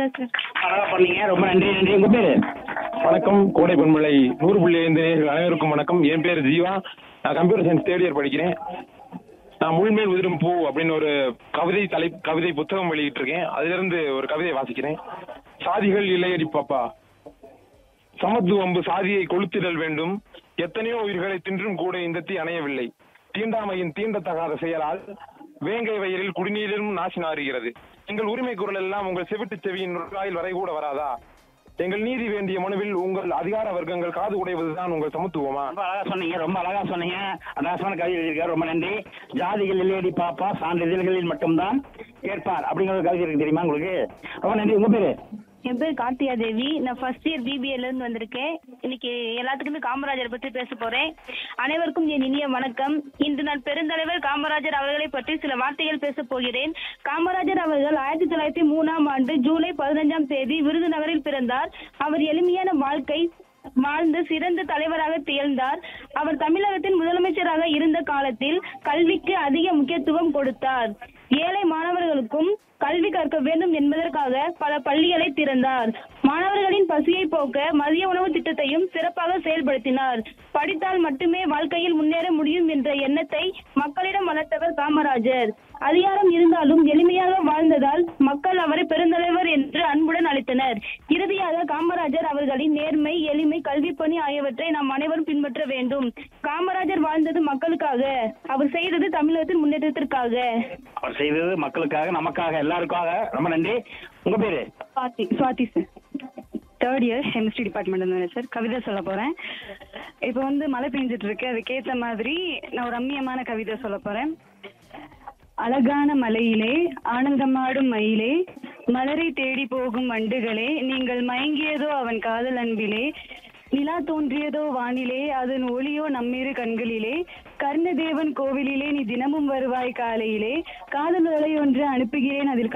Sir. அழகா பண்ணீங்க. ரொம்ப நன்றி நன்றி. உங்க பேரு? வணக்கம். கோடை பண்பலை 100.5 அனைவருக்கும் வணக்கம். என் பேர் ஜீவா. நான் கம்ப்யூட்டர் சயின்ஸ் தேர்ட் இயர் படிக்கிறேன். நான் முள்மேல் உதிரும் பூ அப்படின்னு ஒரு கவிதை புத்தகம் வெளியிட்டு இருக்கேன். அதிலிருந்து ஒரு கவிதை வாசிக்கிறேன். சாதிகள் இல்லையடி பாப்பா, சமத்துவம்பு சாதியை கொளுத்திடல் வேண்டும். எத்தனையோ உயிர்களை தின்றும் கூட இந்த தீ அணையவில்லை. தீண்டாமையின் தீண்டத்தகாத செயலால் வேங்கை வயலில் குடிநீரிலும் நாசி நாறுகிறது. எங்கள் உரிமை குரல் எல்லாம் உங்கள் செவிட்டு செவியின் நுழையில் வரை கூட வராதா? எங்கள் நீதி வேண்டிய மனுவில் உங்கள் அதிகார வர்க்கங்கள் காது உடைவதுதான் உங்கள் சமத்துவமா? ரொம்ப அழகா சொன்னீங்க. ரொம்ப அழகா சொன்னீங்க. அதாசமான கவிதை எழுதியிருக்காரு. ரொம்ப நன்றி. ஜாதிகள் இல்லையடி பாப்பா, சான்றிதழ்களில் மட்டும்தான் கேட்பார் அப்படிங்கிற ஒரு கவிதை இருக்கு, தெரியுமா உங்களுக்கு? ரொம்ப நன்றி. உங்க பேரு? என் பேர் கார்த்தியா தேவி. நான் ஃபர்ஸ்ட் இயர் பிபிஏல இருந்து வந்திருக்கேன். இன்னைக்கு எல்லாத்துக்குமே காமராஜரை பற்றி பேச போறேன். அனைவருக்கும் என் இனிய வணக்கம். இன்று நான் பெருந்தலைவர் காமராஜர் அவர்களை பற்றி சில வார்த்தைகள் பேச போகிறேன். காமராஜர் அவர்கள் 1903ஆம் ஆண்டு ஜூலை 15ஆம் தேதி விருதுநகரில் பிறந்தார். அவர் எளிமையான வாழ்க்கை வாழ்ந்து சிறந்த தலைவராக திகழ்ந்தார். அவர் தமிழகத்தின் முதலமைச்சராக இருந்த காலத்தில் கல்விக்கு அதிக முக்கியத்துவம் கொடுத்தார். ஏழை மாணவர்களுக்கும் கல்வி கற்க வேண்டும் என்பதற்காக பல பள்ளிகளை திறந்தார். மாணவர்களின் பசியை போக்க மதிய உணவு திட்டத்தையும் சிறப்பாக செயல்படுத்தினார். படித்தால் மட்டுமே வாழ்க்கையில் முன்னேற முடியும் என்ற எண்ணத்தை மக்களிடம் வளர்த்தவர் காமராஜர். அதிகாரம் இருந்தாலும் எளிமையாக வாழ்ந்ததால் மக்கள் அவரை பெருந்தலைவர் என்று அன்புடன் அழைத்தனர். இறுதியாக காமராஜர் அவர்களின் நேர்மை, எளிமை, கல்வி பணி ஆகியவற்றை நாம் அனைவரும் பின்பற்ற வேண்டும். காமராஜர் வாழ்ந்தது மக்களுக்காக, அவர் செய்தது தமிழகத்தின் முன்னேற்றத்திற்காக. அவர் செய்தது மக்களுக்காக, நமக்காக, எல்லாருக்காக. ரொம்ப நன்றி. உங்க பேரு? Swathi sir. Third year chemistry department sir. கவிதை சொல்ல போறேன். இப்போ மழை பெஞ்சிட்டு இருக்கு, அதுக்கேற்ற மாதிரி நான் ஒரு ரம்மியமான கவிதை சொல்ல போறேன். அழகான மலையிலே ஆனந்தமாடும் மயிலே, மலரை தேடி போகும் வண்டுகளே, நீங்கள் மயங்கியதோ அவன் காதல் அன்பிலே, நிலா தோன்றியதோ வானிலே, அதன் ஒளியோ நம்மிரு கண்களிலே, கர்ணதேவன் கோவிலிலே நீ தினமும் வருவாய் காலையிலே, காதல் ஒலை ஒன்று அனுப்புகிறேன் அதில்